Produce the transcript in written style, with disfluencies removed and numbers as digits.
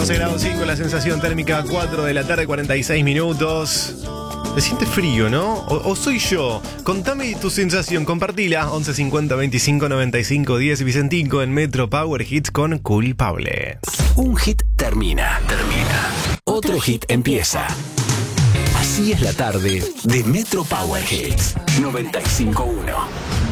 12 grados 5, la sensación térmica 4 de la tarde, 46 minutos. Se siente frío, ¿no? ¿O soy yo? Contame tu sensación, compartila. 11 50 25 95 10. Vicentico en Metro Power Hits con Culpable. Un hit termina. Otro hit empieza. Así es la tarde de Metro Power Hits 95.1.